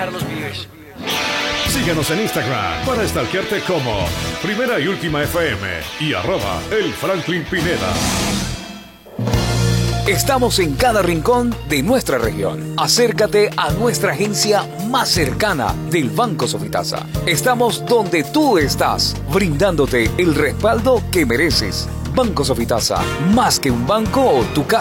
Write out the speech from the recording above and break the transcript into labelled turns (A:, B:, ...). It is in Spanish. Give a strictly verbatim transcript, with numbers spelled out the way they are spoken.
A: Carlos Vives.
B: Síguenos en Instagram para stalkearte como Primera y Última F M y arroba el Franklin Pineda.
C: Estamos en cada rincón de nuestra región. Acércate a nuestra agencia más cercana del Banco Sofitasa. Estamos donde tú estás, brindándote el respaldo que mereces. Banco Sofitasa, más que un banco o tu casa.